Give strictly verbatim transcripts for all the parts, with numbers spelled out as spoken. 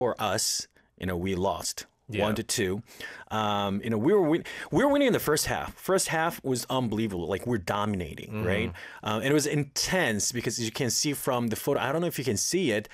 for us, you know, we lost. Yeah. One to two. Um, you know, we were win- we were winning in the first half. First half was unbelievable. Like we're dominating, Mm-hmm. right? Um, and it was intense because you can see from the photo. I don't know if you can see it.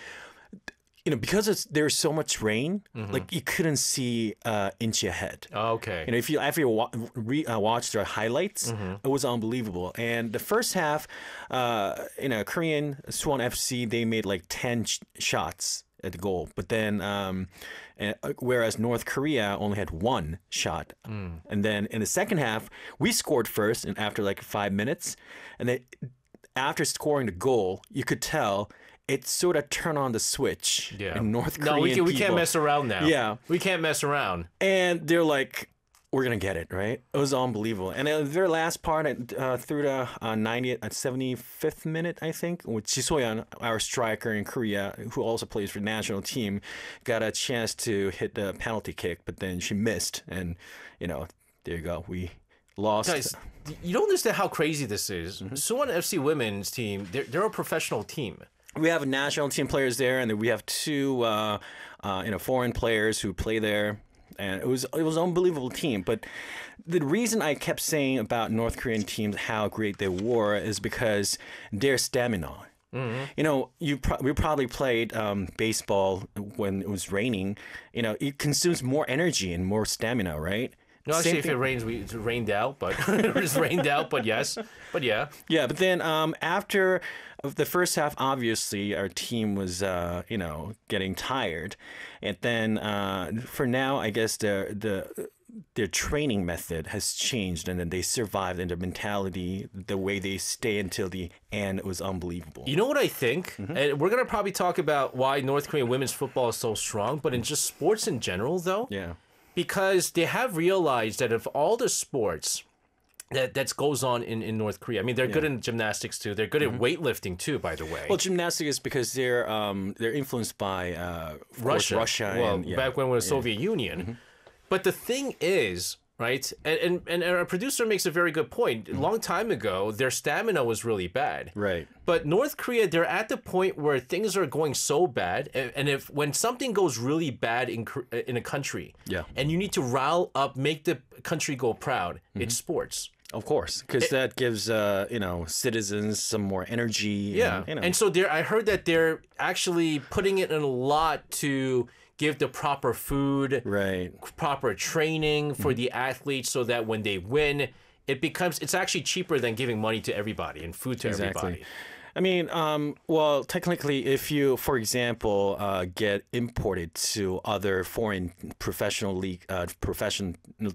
You know, because it's, there's so much rain, Mm-hmm. like you couldn't see uh, inch ahead. Okay. You know, if you after you wa- re, uh, watch their highlights, Mm-hmm. it was unbelievable. And the first half, uh, you know, Korean Suwon F C, they made like ten sh- shots at the goal, but then um, uh, whereas North Korea only had one shot. Mm. And then in the second half, we scored first, and after like five minutes, and then after scoring the goal, you could tell it sort of turned on the switch. Yeah. In North Korean No, we, can, we can't people. mess around now. Yeah. We can't mess around. And they're like, we're going to get it, right? It was unbelievable. And uh, their last part, uh, through the uh, ninetieth, at seventy-fifth minute, I think, with Ji So-yeon, our striker in Korea, who also plays for the national team, got a chance to hit the penalty kick, but then she missed. And, you know, there you go. We lost. Guys, you don't understand how crazy this is. Mm-hmm. Suwon F C women's team, they're, they're a professional team. We have national team players there, and then we have two, uh, uh, you know, foreign players who play there, and it was it was an unbelievable team. But the reason I kept saying about North Korean teams how great they were is because their stamina. Mm-hmm. You know, you pro- we probably played um, baseball when it was raining. You know, it consumes more energy and more stamina, right? No, actually, Same if thing- it rains, we it's rained out, but it's rained out, but yes. But yeah. Yeah, but then um, after the first half, obviously our team was, uh, you know, getting tired, and then uh, for now, I guess the the their training method has changed, and then they survived, and their mentality, the way they stay until the end, was unbelievable. You know what I think? Mm-hmm. And we're going to probably talk about why North Korean women's football is so strong, but in just sports in general, though, Yeah. because they have realized that of all the sports that that goes on in, in North Korea, I mean, they're good in gymnastics too. They're good at weightlifting too, by the way. Mm-hmm. Well, gymnastics is because they're um, they're influenced by uh, of course, Russia, Russia, well, and, yeah. back when we were the Soviet Union. But the thing is, right, and, and and our producer makes a very good point. A long time ago, their stamina was really bad. Right. But North Korea, they're at the point where things are going so bad, and, and if when something goes really bad in Kor- in a country, Yeah. and you need to rile up, make the country go proud, it's sports. Of course, because that gives uh, you know citizens some more energy. Yeah, and, you know. and so they're. I heard that they're actually putting it in a lot to give the proper food, right. proper training for the athletes, so that when they win, it becomes it's actually cheaper than giving money to everybody and food to everybody. I mean, um, well, technically, if you, for example, uh, get imported to other foreign professional league, uh, professional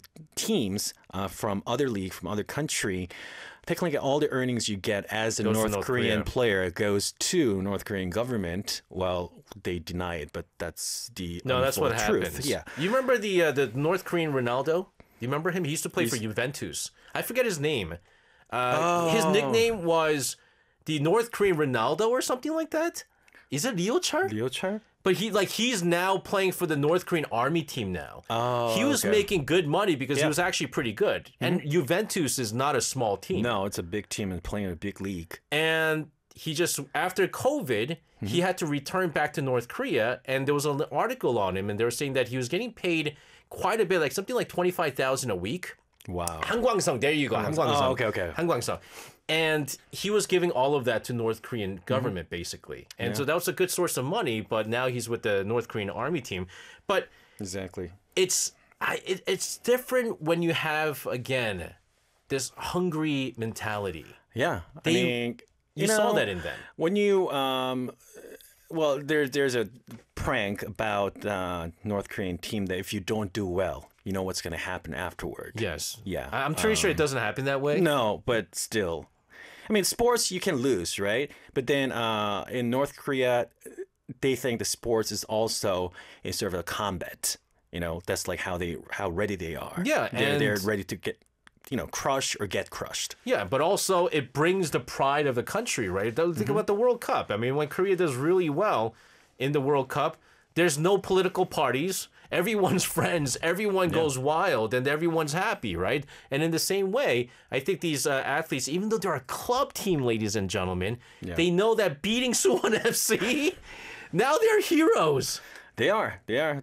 teams uh, from other league, from other country, technically all the earnings you get as a Goes to North, North Korean Korea. player goes to North Korean government. Well, they deny it, but that's the No, that's what truth. happens. Yeah. You remember the uh, the North Korean Ronaldo? You remember him? He used to play for Juventus. I forget his name. Uh, His Oh. nickname was the North Korean Ronaldo or something like that. Is it Leo Char? Leo Char? But he like he's now playing for the North Korean Army team now. Oh, he was okay. making good money because he Yeah. was actually pretty good. And Juventus is not a small team. No, it's a big team and playing in a big league. And he just after COVID, he had to return back to North Korea, and there was an article on him, and they were saying that he was getting paid quite a bit, like something like twenty five thousand a week. Wow. Hangwangsung, there you go. Hangwangsung. Oh, okay, okay. Hangwangsung. And he was giving all of that to North Korean government, basically. And so that was a good source of money, but now he's with the North Korean army team. But Exactly. it's I, it, it's different when you have, again, this hungry mentality. Yeah. I They- mean, You, know, saw that in them. When you, um, well, there, there's a prank about uh, North Korean team that if you don't do well, you know what's going to happen afterward. Yes. Yeah. I- I'm pretty sure it doesn't happen that way. No, but still. I mean, sports, you can lose, right? But then uh, in North Korea, they think the sports is also a sort of a combat. You know, that's like how they, how ready they are. Yeah, They're, they're and- ready to get, you know, crush or get crushed. Yeah, but also it brings the pride of the country, right? Think Mm-hmm. about the World Cup. I mean, when Korea does really well in the World Cup, there's no political parties. Everyone's friends. Everyone goes wild, and everyone's happy, right? And in the same way, I think these uh, athletes, even though they're a club team, ladies and gentlemen, they know that beating Suwon F C, now they're heroes. They are. They are.